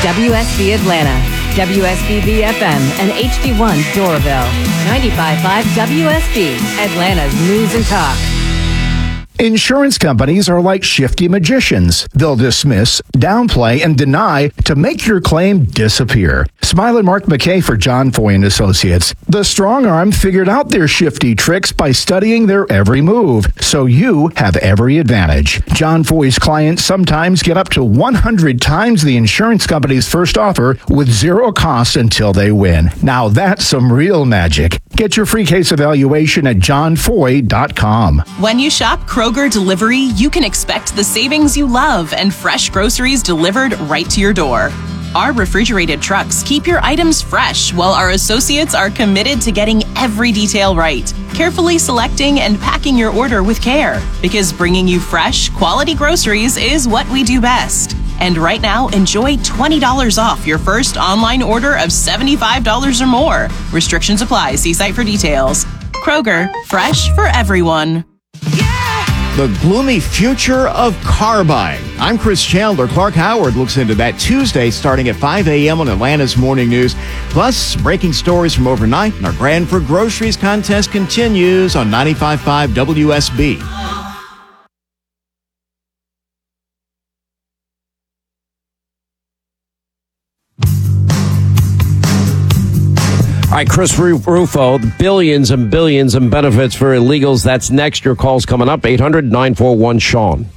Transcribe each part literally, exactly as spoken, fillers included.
W S B Atlanta, W S B B F M, and H D one Doraville. ninety-five point five W S B, Atlanta's News and Talk. Insurance companies are like shifty magicians. They'll dismiss, downplay, and deny to make your claim disappear. Smile and Mark McKay for John Foy and Associates. The strong arm figured out their shifty tricks by studying their every move, so you have every advantage. John Foy's clients sometimes get up to one hundred times the insurance company's first offer with zero cost until they win. Now that's some real magic. Get your free case evaluation at john foy dot com. When you shop Kroger Delivery, you can expect the savings you love and fresh groceries delivered right to your door. Our refrigerated trucks keep your items fresh, while our associates are committed to getting every detail right, carefully selecting and packing your order with care, because bringing you fresh, quality groceries is what we do best. And right now, enjoy twenty dollars off your first online order of seventy-five dollars or more. Restrictions apply. See site for details. Kroger, fresh for everyone. The gloomy future of car buying. I'm Chris Chandler. Clark Howard looks into that Tuesday starting at five a.m. on Atlanta's Morning News. Plus, breaking stories from overnight, and our Grand for Groceries contest continues on ninety-five point five W S B. All right, Chris Rufo, billions and billions in benefits for illegals. That's next. Your call's coming up. eight hundred nine four one Sean.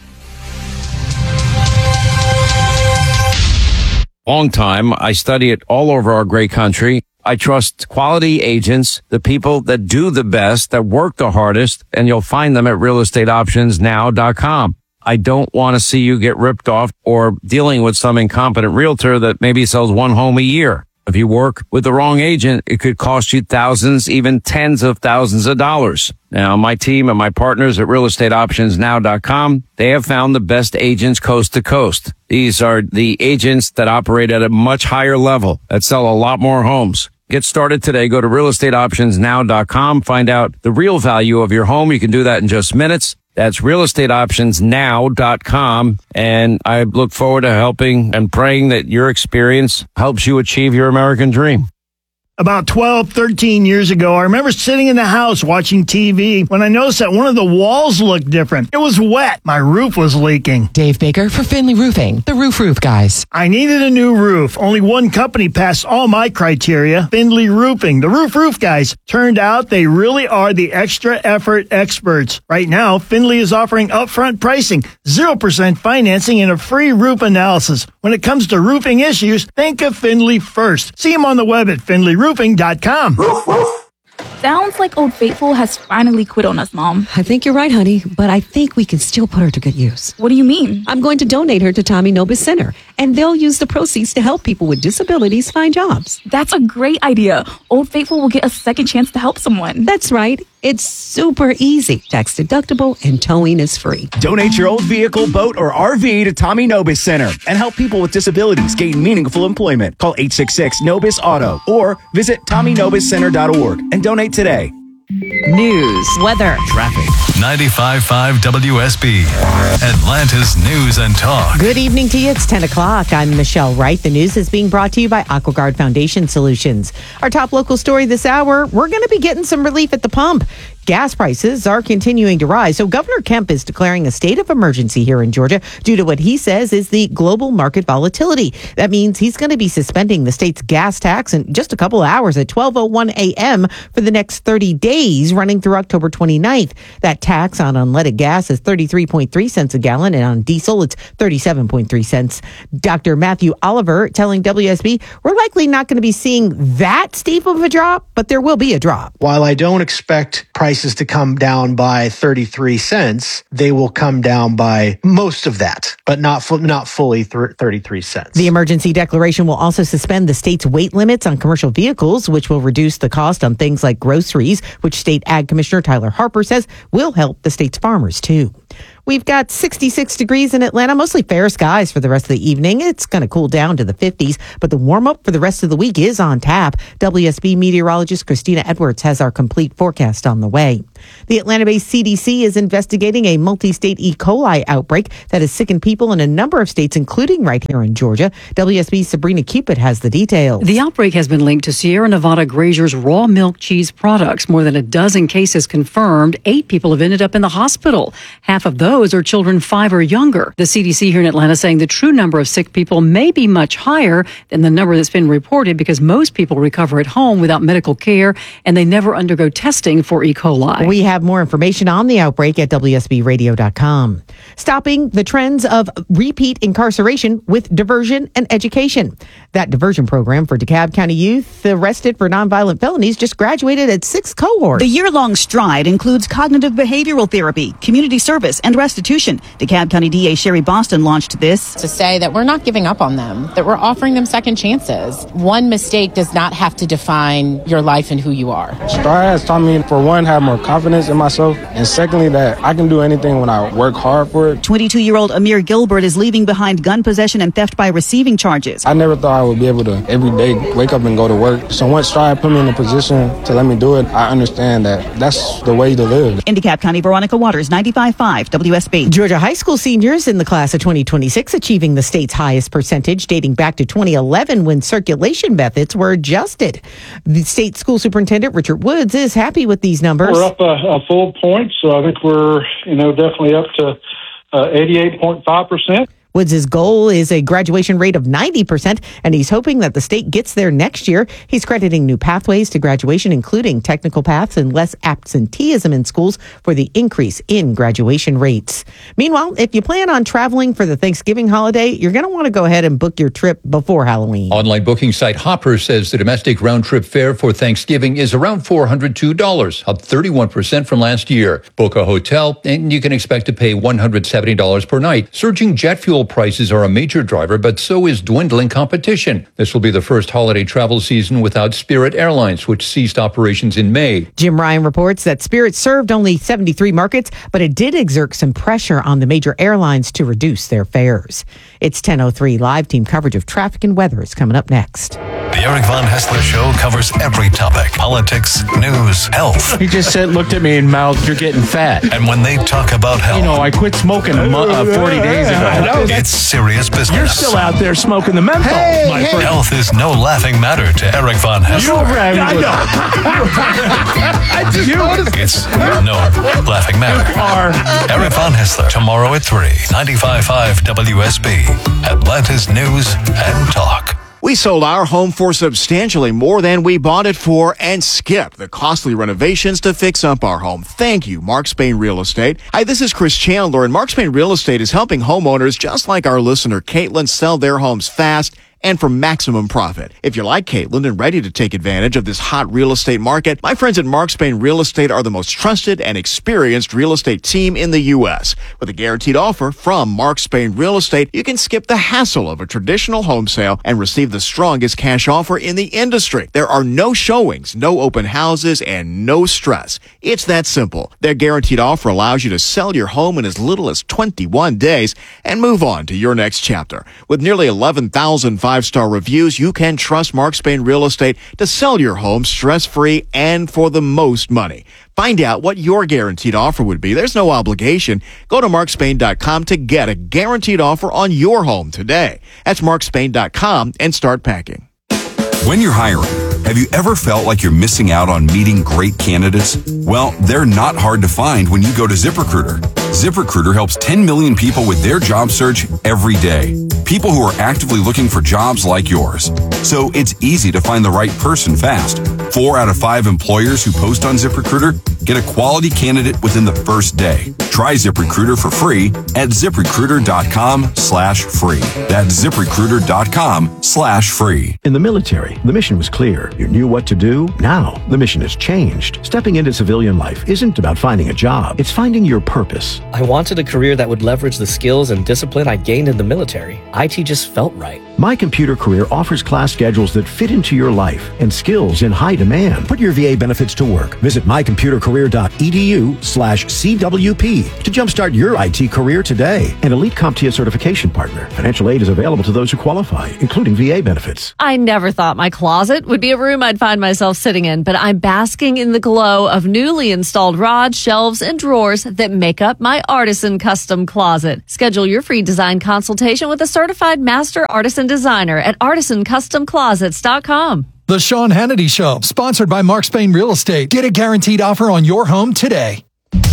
Long time. I study it all over our great country. I trust quality agents, the people that do the best, that work the hardest, and you'll find them at real estate options now dot com. I don't want to see you get ripped off or dealing with some incompetent realtor that maybe sells one home a year. If you work with the wrong agent, it could cost you thousands, even tens of thousands of dollars. Now, my team and my partners at real estate options now dot com, they have found the best agents coast to coast. These are the agents that operate at a much higher level, that sell a lot more homes. Get started today. Go to real estate options now dot com. Find out the real value of your home. You can do that in just minutes. That's real estate options now dot com. And I look forward to helping and praying that your experience helps you achieve your American dream. About twelve, thirteen years ago, I remember sitting in the house watching T V when I noticed that one of the walls looked different. It was wet. My roof was leaking. Dave Baker for Finley Roofing, the Roof Roof guys. I needed a new roof. Only one company passed all my criteria, Finley Roofing, the Roof Roof guys. Turned out they really are the extra effort experts. Right now, Finley is offering upfront pricing, zero percent financing, and a free roof analysis. When it comes to roofing issues, think of Finley first. See them on the web at finley roofing dot com. Sounds like Old Faithful has finally quit on us, Mom. I think you're right, honey, but I think we can still put her to good use. What do you mean? I'm going to donate her to Tommy Nobis Center, and they'll use the proceeds to help people with disabilities find jobs. That's a great idea. Old Faithful will get a second chance to help someone. That's right. It's super easy, tax deductible, and towing is free. Donate your old vehicle, boat, or R V to Tommy Nobis Center and help people with disabilities gain meaningful employment. Call eight six six Nobis Auto or visit tommy nobis center dot org and donate today. News, weather, traffic. ninety-five point five W S B, Atlanta's News and Talk. Good evening to you. It's ten o'clock. I'm Michelle Wright. The news is being brought to you by AquaGuard Foundation Solutions. Our top local story this hour, we're going to be getting some relief at the pump. Gas prices are continuing to rise, so Governor Kemp is declaring a state of emergency here in Georgia due to what he says is the global market volatility. That means he's going to be suspending the state's gas tax in just a couple of hours at twelve oh one a.m. for the next thirty days, running through October twenty-ninth. That tax on unleaded gas is thirty-three point three cents a gallon, and on diesel, it's thirty-seven point three cents. Doctor Matthew Oliver telling W S B, we're likely not going to be seeing that steep of a drop, but there will be a drop. While I don't expect prices to come down by thirty-three cents, they will come down by most of that, but not fu- not fully th- thirty-three cents. The emergency declaration will also suspend the state's weight limits on commercial vehicles, which will reduce the cost on things like groceries, which State Ag Commissioner Tyler Harper says will help the state's farmers too. We've got sixty-six degrees in Atlanta, mostly fair skies for the rest of the evening. It's going to cool down to the fifties, but the warm up for the rest of the week is on tap. W S B meteorologist Christina Edwards has our complete forecast on the way. The Atlanta-based C D C is investigating a multi-state E. coli outbreak that has sickened people in a number of states, including right here in Georgia. W S B's Sabrina Cupid has the details. The outbreak has been linked to Sierra Nevada Grazer's raw milk cheese products. More than a dozen cases confirmed. Eight people have ended up in the hospital. Half of those are children five or younger. The C D C here in Atlanta saying the true number of sick people may be much higher than the number that's been reported because most people recover at home without medical care and they never undergo testing for E. coli. We have more information on the outbreak at W S B radio dot com. Stopping the trends of repeat incarceration with diversion and education. That diversion program for DeKalb County youth arrested for nonviolent felonies just graduated at sixth cohort. The year-long stride includes cognitive behavioral therapy, community service, and restitution. DeKalb County D A Sherry Boston launched this to say that we're not giving up on them, that we're offering them second chances. One mistake does not have to define your life and who you are. Stride has taught me, for one, have more confidence in myself, and secondly, that I can do anything when I work hard for it. twenty-two-year-old Amir Gilbert is leaving behind gun possession and theft by receiving charges. I never thought I would be able to every day wake up and go to work. So once Stride put me in a position to let me do it, I understand that that's the way to live. In DeKalb County, Veronica Waters, ninety-five point five W S B. Georgia high school seniors in the class of twenty twenty-six achieving the state's highest percentage dating back to twenty eleven when circulation methods were adjusted. The state school superintendent Richard Woods is happy with these numbers. We're up a, a full point, so I think we're, you know, definitely up to uh, eighty-eight point five percent. Woods' goal is a graduation rate of ninety percent, and he's hoping that the state gets there next year. He's crediting new pathways to graduation, including technical paths and less absenteeism in schools for the increase in graduation rates. Meanwhile, if you plan on traveling for the Thanksgiving holiday, you're going to want to go ahead and book your trip before Halloween. Online booking site Hopper says the domestic round-trip fare for Thanksgiving is around four hundred two dollars, up thirty-one percent from last year. Book a hotel, and you can expect to pay one hundred seventy dollars per night. Surging jet fuel prices are a major driver, but so is dwindling competition. This will be the first holiday travel season without Spirit Airlines, which ceased operations in May. Jim Ryan reports that Spirit served only seventy-three markets, but it did exert some pressure on the major airlines to reduce their fares. It's ten oh three. Live team coverage of traffic and weather is coming up next. The Eric Von Hessler Show covers every topic: politics, news, health. He just said, looked at me and mouthed, "You're getting fat." And when they talk about health, you know, I quit smoking a mo- uh, forty days ago. It's serious business. You're still out there smoking the menthol, hey, my hey. friend. Health is no laughing matter to Eric Von Hessler. You're right. I know. I just noticed. It's no laughing matter. Are. Eric Von Hessler, tomorrow at three, ninety-five point five W S B, Atlanta's News and Talk. We sold our home for substantially more than we bought it for and skipped the costly renovations to fix up our home. Thank you, Mark Spain Real Estate. Hi, this is Chris Chandler, and Mark Spain Real Estate is helping homeowners just like our listener Caitlin sell their homes fast and for maximum profit. If you're like Caitlin and ready to take advantage of this hot real estate market, my friends at Mark Spain Real Estate are the most trusted and experienced real estate team in the U S. With a guaranteed offer from Mark Spain Real Estate, you can skip the hassle of a traditional home sale and receive the strongest cash offer in the industry. There are no showings, no open houses, and no stress. It's that simple. Their guaranteed offer allows you to sell your home in as little as twenty-one days and move on to your next chapter. With nearly eleven thousand five-star reviews, you can trust Mark Spain Real Estate to sell your home stress-free and for the most money. Find out what your guaranteed offer would be. There's no obligation. Go to mark spain dot com to get a guaranteed offer on your home today. That's mark spain dot com and start packing. When you're hiring, have you ever felt like you're missing out on meeting great candidates? Well, they're not hard to find when you go to ZipRecruiter. ZipRecruiter helps ten million people with their job search every day. People who are actively looking for jobs like yours. So it's easy to find the right person fast. Four out of five employers who post on ZipRecruiter get a quality candidate within the first day. Try ZipRecruiter for free at ZipRecruiter.com slash free. That's ZipRecruiter.com slash free. In the military, the mission was clear. You knew what to do. Now, the mission has changed. Stepping into civilian life isn't about finding a job. It's finding your purpose. I wanted a career that would leverage the skills and discipline I gained in the military. I T just felt right. My Computer Career offers class schedules that fit into your life and skills in high demand. Put your V A benefits to work. Visit my computer career career.edu slash CWP to jumpstart your I T career today. An Elite CompTIA certification partner. Financial aid is available to those who qualify, including V A benefits. I never thought my closet would be a room I'd find myself sitting in, but I'm basking in the glow of newly installed rods, shelves, and drawers that make up my Artisan custom closet. Schedule your free design consultation with a certified master artisan designer at artisan custom closets dot com. The Sean Hannity Show, sponsored by Mark Spain Real Estate. Get a guaranteed offer on your home today.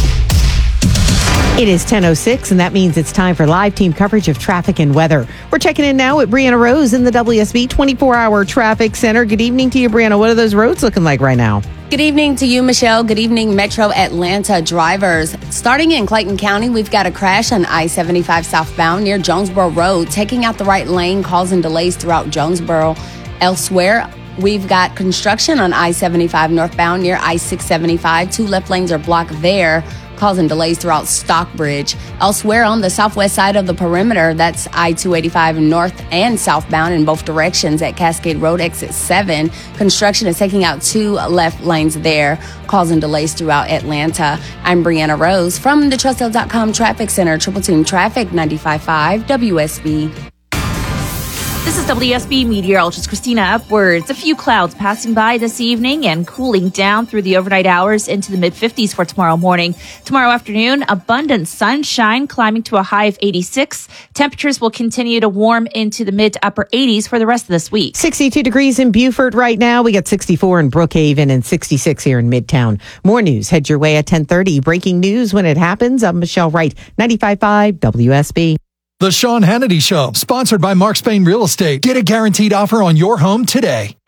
It is ten oh six, and that means it's time for live team coverage of traffic and weather. We're checking in now with Brianna Rose in the W S B twenty-four hour Traffic Center. Good evening to you, Brianna. What are those roads looking like right now? Good evening to you, Michelle. Good evening, Metro Atlanta drivers. Starting in Clayton County, we've got a crash on I seventy-five southbound near Jonesboro Road, taking out the right lane, causing delays throughout Jonesboro. Elsewhere, we've got construction on I seventy-five northbound near I six seventy-five. Two left lanes are blocked there, causing delays throughout Stockbridge. Elsewhere on the southwest side of the perimeter, that's I two eighty-five north and southbound in both directions at Cascade Road exit seven. Construction is taking out two left lanes there, causing delays throughout Atlanta. I'm Brianna Rose from the Trust L dot com Traffic Center, Triple Team Traffic, ninety-five point five W S B. This is W S B meteorologist Christina Upwards. A few clouds passing by this evening and cooling down through the overnight hours into the mid fifties for tomorrow morning. Tomorrow afternoon, abundant sunshine climbing to a high of eighty-six. Temperatures will continue to warm into the mid to upper eighties for the rest of this week. sixty-two degrees in Beaufort right now. We got sixty-four in Brookhaven and sixty-six here in Midtown. More news head your way at ten thirty. Breaking news when it happens. I'm Michelle Wright, ninety-five point five W S B. The Sean Hannity Show, sponsored by Mark Spain Real Estate. Get a guaranteed offer on your home today.